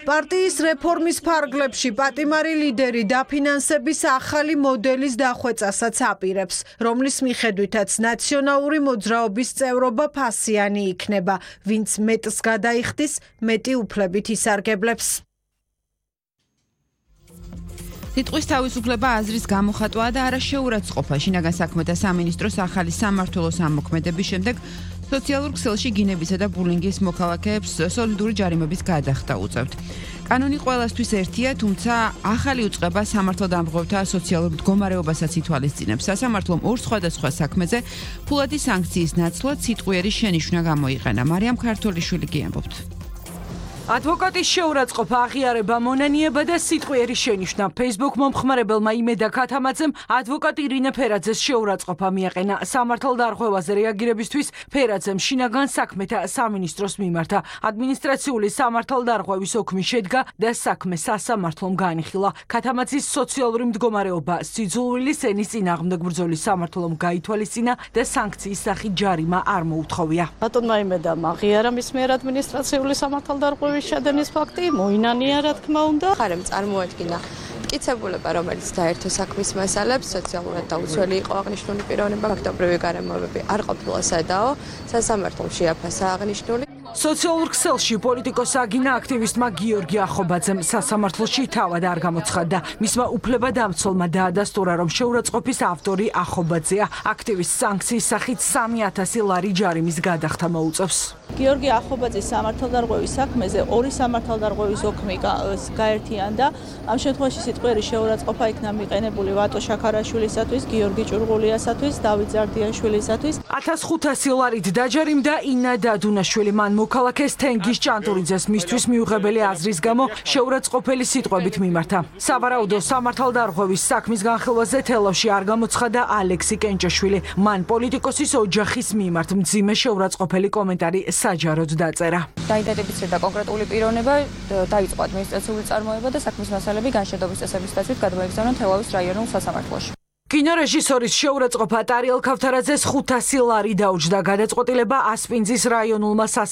პარტიის რეფორმის ფარგლებში პატიმარი ლიდერი დაფინანსების ახალი მოდელის დახვეწასაც აპირებს, რომლის მიხედვითაც ნაციონალური მოძრაობის წევრობა ფასიანი იქნება, ვინც მეტს გადაიხდის, მეტი უფლებით ისარგებლებს. სიტყვის თავისუფლება აზრის გამოხატვა და არა შეურაცხყოფა. შინაგან საქმეთა სამინისტროს ახალი სამმართველოს ამოქმედების შემდეგ სოციალურ ქსელში გინებისა და ბულინგის მოქალაქეებს სოლიდური ჯარიმების გადახდა უწევთ. კანონი ყველასთვის ერთია, თუმცა ახალი უწყება სამართალდამხმარებელთა სოციალურ მდგომარეობასაც ითვალისწინებს. სასამართლომ ორ სხვადასხვა საქმეზე ფულადი სანქციის ნაცვლად სიტყვიერი შენიშვნა გამოიყენა. მარიამ ქართოლიშვილი გიამბობთ. ადვოკატის შეურაცხყოფა, აღიარება, მონანიება და სიტყვიერი შენიშვნა. Facebook მომხმარებელმა იმედა ქათამაძემ ადვოკატ ირინე ფერაძეს შეურაცხყოფა მიაყენა. სამართალდარღვევაზე რეაგირებისთვის ფერაძემ შინაგან საქმეთა სამინისტროს მიმართა. ადმინისტრაციული სამართალდარღვევის ოქმი შედგა და საქმე სასამართლომ განიხილა. ქათამაძის სოციალური მდგომარეობა სიძულვილის ენის წინააღმდეგ ბრძოლის სამართლომ გაითვალისწინა და სანქციის სახით ჯარიმა არ მოუთხოვია. ბატონმა იმედა აღიარა მის მიერ ადმინისტრაციული სამართალდარღვევის შადენის ფაქტი, მოინანია რა თქმა უნდა. ხარემ წარმოადგინა მტკიცებულება, რომელიც დაერთო საქმის მასალებს, სოციალურად დაუცველი იყო აღნიშნული პიროვნება, ფაქტობრივი გარემოებები არ ყოფილა სადაო, სასამართლომ შეაფასა აღნიშნული. სოციალურ ქსელში პოლიტიკოს აგინა აქტივისტმა გიორგი ახობაძემ სასამართლოში თავად არ გამოცხადდა. მისმა უფლებადამცველმა დაადასტურა, რომ შეურაცხყოფის ავტორი ახობაძეა. აქტივისტს სანქციის სახით 3,000 ლარი ჯარიმის გადახდა მოუწევს. გიორგი ახობაძის სამართალდარღვევის საქმეზე ორი სამართალდარღვევის ოქმი გაერთიანდა. ამ შემთხვევაში სიტყვიერი შეურაცხყოფა იქნა მიყენებული ვატო შაქარაშვილისათვის, გიორგი ჭურღულიასათვის, დავით ზარდიაშვილისათვის. 1500 ლარით დაჯარიმდა ინა დადუნაშვილი. მან მოქალაქეს თენგის ჭანტურიძეს მისთვის მიუღებელი აზრის გამო შეურაცხყოფელი სიტყვებით მიმართა. სავარაუდო სამართალდარღვევის საქმის განხილვაზე თელავში არ გამოცხადა ალექსი კენჭაშვილი. მან პოლიტიკოსის ოჯახის მიმართ მძიმე შეურაცხყოფელი კომენტარი საჯაროდ დაწერა. დაიდენტიფიცირდა კონკრეტული პიროვნება, დაიწყო ადმინისტრაციული წარმოება და საქმის მასალები განშედობის წესების დაცვით გადმოიგზავნა თელავის რაიონულ სასამართლოში. კინორეჟისორის შეურაცხყოფა ტარიელ ქავთარაძეს 500 ლარი დაუჯდა. გადაწყვეტილება ასპინძის რაიონულმა